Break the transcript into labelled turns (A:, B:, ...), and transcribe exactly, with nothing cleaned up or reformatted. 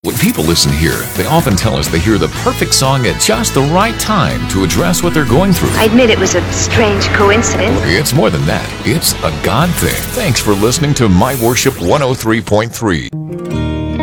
A: When people listen here, they often tell us they hear the perfect song at just the right time to address what they're going through.
B: I admit it was a strange coincidence.
A: It's more than that. It's a God thing. Thanks for listening to My Worship one oh three point three.